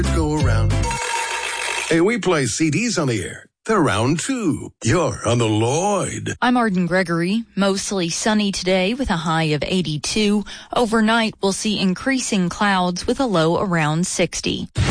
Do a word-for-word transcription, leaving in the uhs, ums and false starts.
Go around. Hey, we play C Ds on the air. They're around too. You're on the Lloyd. I'm Arden Gregory. Mostly sunny today with a high of eighty-two. Overnight, we'll see increasing clouds with a low around sixty.